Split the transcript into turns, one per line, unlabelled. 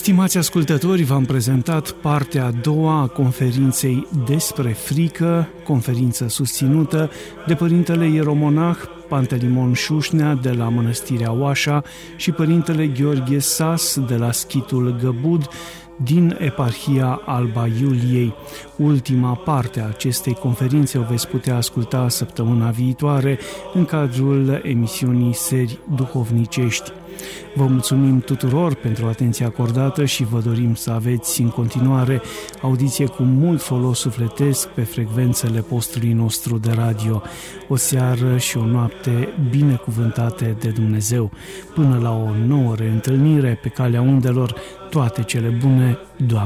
Stimați ascultători, v-am prezentat partea a doua a conferinței despre frică, conferință susținută de părintele ieromonah Pantelimon Șușnea de la Mănăstirea Oașa și părintele Gheorghe Sas de la Schitul Găbud din eparhia Alba Iuliei. Ultima parte a acestei conferințe o veți putea asculta săptămâna viitoare în cadrul emisiunii Seri Duhovnicești. Vă mulțumim tuturor pentru atenția acordată și vă dorim să aveți în continuare audiție cu mult folos sufletesc pe frecvențele postului nostru de radio. O seară și o noapte binecuvântate de Dumnezeu. Până la o nouă reîntâlnire pe calea undelor, toate cele bune, Doamne!